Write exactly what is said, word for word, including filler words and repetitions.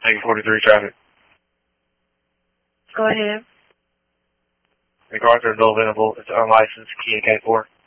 eight forty-three traffic. Go ahead. MacArthur, Bill Venable. It's unlicensed, Kia K four.